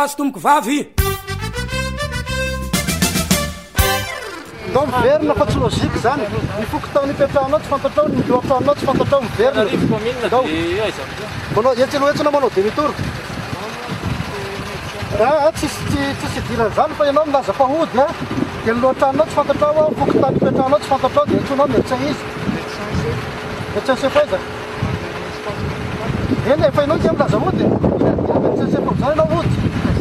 azo tomboko vavy ndao miverina fa tsy lozika zany mifoko tao nipetrahanao tsy fantatrao miloatranao tsy fantatrao miverina manao etsaloetsina manao demi-tour tsisy idirany zany fa ianao milaza fahody a de niloatranao tsy fantatrao mifoko tao nipetrahanao tsy fantatrao de antsonao médecin izy médecin chef aiza eny efa ianao tia milaza hody médecin chef zany ianao hody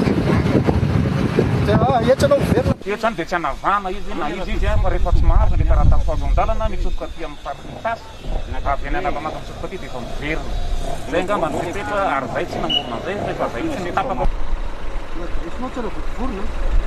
etsanao miverina eto zany de tsy anavana izy na izy fa rehefa tsy mahazo le karaha tafahazo-ndalana mitsofoka aty amin'ny fariny tasy avy any analamaka mitsofoka aty de efa miverina zay angamba ny fipetra ary zay tsy namorona zay rehefa zay tsy ny tapaka esinao tsara votivorona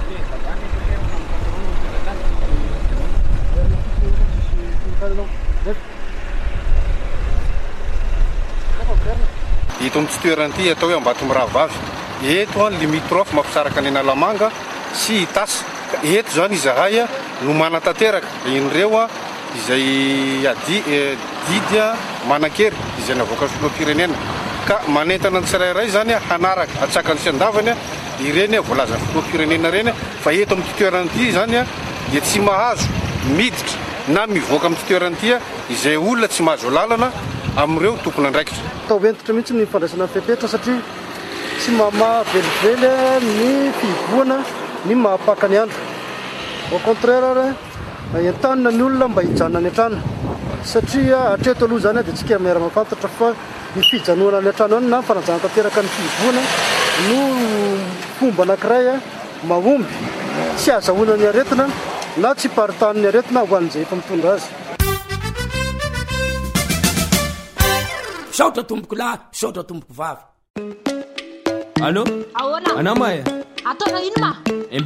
ito amin'ny tsy toerany ity atao hoe ambato mirahavavy eto an limitrofe mampisaraka ny analamanga sy tasy eto zany izahay a no manatanteraka inireo a izay didy a manan-kery izay navoaka filoham-pirenena ka manentana ny tsirairay zany a hanaraka atsakany sy andavany a ireny a voalaza ny filoham-pirenena reny fa eto amin'ny toerany ity zany a dia tsy mahazo miditra na mivoaka amin'ny toerany ity a izay olona tsy mahazo lalana amin'ireo tompony andraikitra atao entitra mihitsy ny fandraisana fepetra satria tsy mahavelively ny fivoana ny mahapaka ny andro au contraire entanina ny olona mba hijanona ny an-trano satria hatreto aloha zany a dia tsika miara mafantatra fa ny fijanoana ny an-trano any na fanajana tanteraka ny fivoana no fomba anankiray a mahomby tsy azahoana ny aretina na tsy paritany ny aretina ho an'izay efa mitondra azy saotra tomboko lahy saotra tomboko vavy allo ahoana anao ma e ataona ino ma